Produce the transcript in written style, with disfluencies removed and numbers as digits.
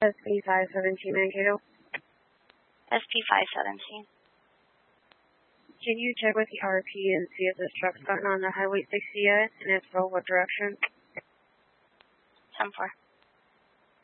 SP 517 Mankato. SP 517. Can you check with the RP and see if this truck's gotten on the Highway 60 yet, and if so, what direction? 10-4.